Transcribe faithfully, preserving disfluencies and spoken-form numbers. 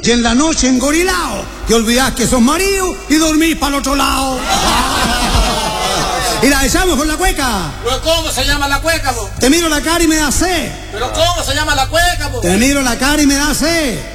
y en la noche engorilao, te olvidás que sos marido y dormís para el otro lado. Y la echamos con la cueca. ¿Pero cómo se llama la cueca, vos? Te miro la cara y me da sed. ¿Pero cómo se llama la cueca, vos? Te miro la cara y me da sed.